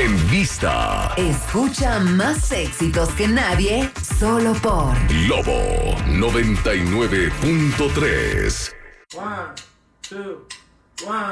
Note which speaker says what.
Speaker 1: En vista.
Speaker 2: Escucha más éxitos que nadie, solo por
Speaker 1: Lobo 99.3.
Speaker 3: 1, 2, 1,